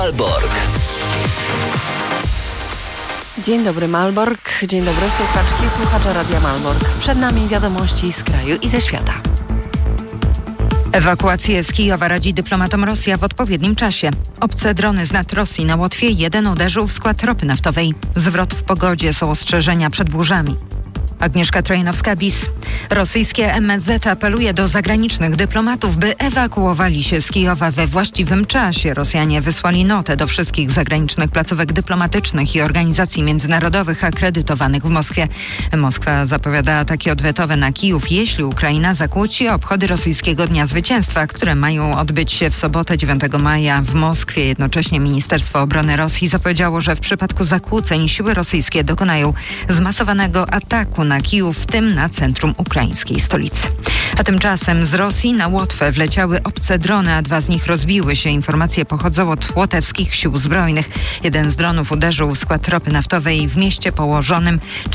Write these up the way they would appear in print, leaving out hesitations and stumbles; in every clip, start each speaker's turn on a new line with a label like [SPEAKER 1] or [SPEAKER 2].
[SPEAKER 1] Malbork.
[SPEAKER 2] Dzień dobry Malbork, dzień dobry słuchaczki, słuchacze Radia Malbork. Przed nami wiadomości z kraju i ze świata.
[SPEAKER 3] Ewakuację z Kijowa radzi dyplomatom Rosja w odpowiednim czasie. Obce drony z nad Rosji na Łotwie jeden uderzył w skład ropy naftowej. Zwrot w pogodzie, są ostrzeżenia przed burzami. Agnieszka Trojanowska-Bis. Rosyjskie MSZ apeluje do zagranicznych dyplomatów, by ewakuowali się z Kijowa we właściwym czasie. Rosjanie wysłali notę do wszystkich zagranicznych placówek dyplomatycznych i organizacji międzynarodowych akredytowanych w Moskwie. Moskwa zapowiada ataki odwetowe na Kijów, jeśli Ukraina zakłóci obchody rosyjskiego Dnia Zwycięstwa, które mają odbyć się w sobotę 9 maja w Moskwie. Jednocześnie Ministerstwo Obrony Rosji zapowiedziało, że w przypadku zakłóceń siły rosyjskie dokonają zmasowanego ataku na Kijów, w tym na centrum ukraińskiej stolicy. A tymczasem z Rosji na Łotwę wleciały obce drony, a 2 z nich rozbiły się. Informacje pochodzą od łotewskich sił zbrojnych. Jeden z dronów uderzył w skład ropy naftowej w mieście położonym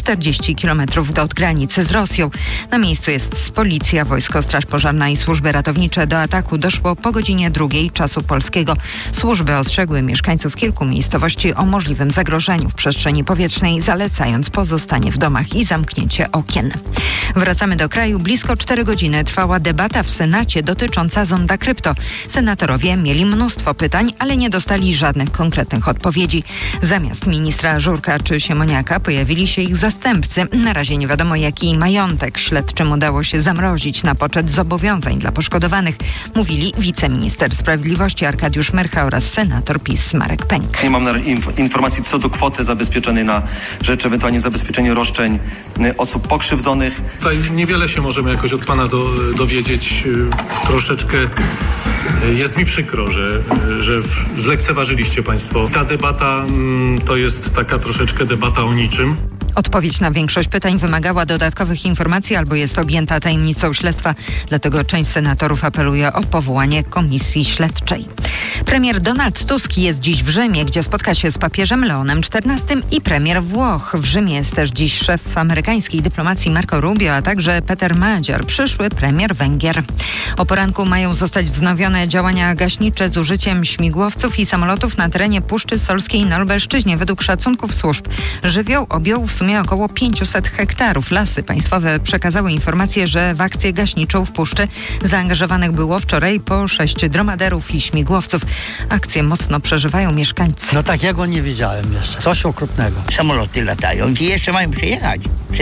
[SPEAKER 3] 40 km od granicy z Rosją. Na miejscu jest policja, wojsko, straż pożarna i służby ratownicze. Do ataku doszło po godzinie 2 czasu polskiego. Służby ostrzegły mieszkańców kilku miejscowości o możliwym zagrożeniu w przestrzeni powietrznej, zalecając pozostanie w domach i zamknięcie okien. Wracamy do kraju. Blisko 4 godziny trwała debata w Senacie dotycząca zonda krypto. Senatorowie mieli mnóstwo pytań, ale nie dostali żadnych konkretnych odpowiedzi. Zamiast ministra Żurka czy Siemoniaka pojawili się ich zastępcy. Na razie nie wiadomo, jaki majątek śledczym udało się zamrozić na poczet zobowiązań dla poszkodowanych, mówili wiceminister sprawiedliwości Arkadiusz Myrcha oraz senator PiS Marek Pęk.
[SPEAKER 4] Nie mam informacji co do kwoty zabezpieczonej na rzecz ewentualnie zabezpieczenia roszczeń osób pokrzywdzonych.
[SPEAKER 5] Tutaj niewiele się możemy jakoś od pana dowiedzieć. Troszeczkę jest mi przykro, że zlekceważyliście państwo. Ta debata to jest taka troszeczkę debata o niczym.
[SPEAKER 3] Odpowiedź na większość pytań wymagała dodatkowych informacji albo jest objęta tajemnicą śledztwa. Dlatego część senatorów apeluje o powołanie komisji śledczej. Premier Donald Tusk jest dziś w Rzymie, gdzie spotka się z papieżem Leonem XIV i premier Włoch. W Rzymie jest też dziś szef amerykańskiej dyplomacji Marco Rubio, a także Peter Madziar, przyszły premier Węgier. O poranku mają zostać wznowione działania gaśnicze z użyciem śmigłowców i samolotów na terenie Puszczy Solskiej na Lubelszczyźnie. Według szacunków służb żywioł objął w sumie około 500 hektarów. Lasy państwowe przekazały informację, że w akcję gaśniczą w puszczy zaangażowanych było wczoraj po 6 dromaderów i śmigłowców. Akcję mocno przeżywają mieszkańcy.
[SPEAKER 6] No takiego nie widziałem jeszcze. Coś okropnego.
[SPEAKER 7] Samoloty latają i jeszcze mają przylecieć.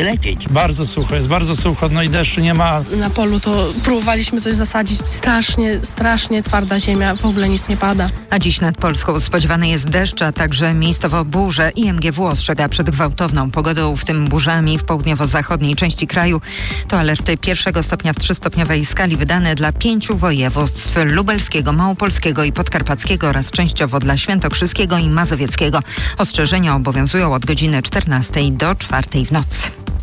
[SPEAKER 8] Bardzo sucho, no i deszczu nie ma.
[SPEAKER 9] Na polu to próbowaliśmy coś zasadzić. Strasznie twarda ziemia, w ogóle nic nie pada.
[SPEAKER 3] A dziś nad Polską spodziewany jest deszcz, a także miejscowo burze. IMGW ostrzega przed gwałtowną pogodą, w tym burzami w południowo-zachodniej części kraju. To alerty 1 stopnia w 3-stopniowej skali wydane dla 5 województw: lubelskiego, małopolskiego i podkarpackiego oraz częściowo dla świętokrzyskiego i mazowieckiego. Ostrzeżenia obowiązują od godziny 14 do 4 w nocy.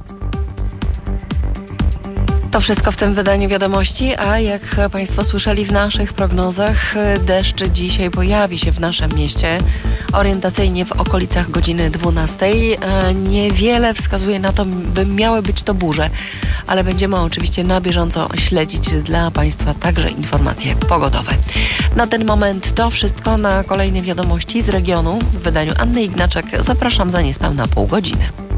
[SPEAKER 2] To wszystko w tym wydaniu wiadomości, a jak państwo słyszeli w naszych prognozach, deszcz dzisiaj pojawi się w naszym mieście orientacyjnie w okolicach godziny 12. Niewiele wskazuje na to, by miały być to burze, ale będziemy oczywiście na bieżąco śledzić dla państwa także informacje pogodowe. Na ten moment to wszystko. Na kolejne wiadomości z regionu w wydaniu Anny Ignaczek zapraszam za niespełna pół godziny.